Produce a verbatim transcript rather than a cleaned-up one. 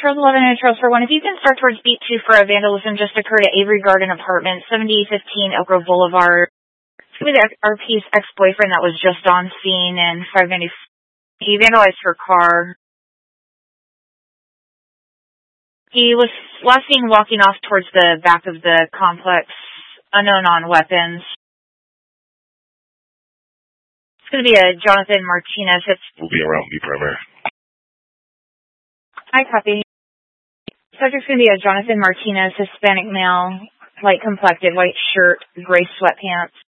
Trails eleven and Trails for one. If you can start towards beat two for a vandalism just occurred at Avery Garden Apartments, seventy fifteen Elk Grove Boulevard. It's going to be the R P's ex-boyfriend that was just on scene, and five ninety. He vandalized her car. He was last seen walking off towards the back of the complex, unknown on weapons. It's going to be a Jonathan Martinez. It's will be around me primary. I copy. Subject's going to be a Jonathan Martinez, Hispanic male, light complected, white shirt, gray sweatpants.